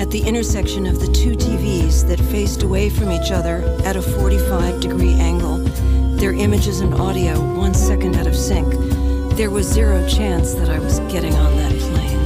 At the intersection of the two TVs that faced away from each other at a 45-degree angle, their images and audio 1 second out of sync, there was zero chance that I was getting on that plane.